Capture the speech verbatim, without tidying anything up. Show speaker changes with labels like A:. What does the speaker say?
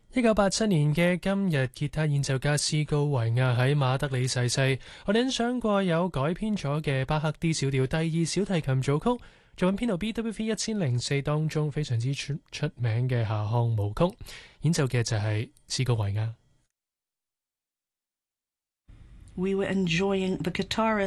A: 一九八七年嘅今日，吉他演奏家斯高維亞喺馬德里逝世。我哋欣賞過有改編咗嘅巴克 D 小調第二小提琴組曲，作品編號 B W V 一千零四當中非常之出出名嘅下項舞曲，演奏嘅就係斯高維亞。
B: We were enjoying the guitarist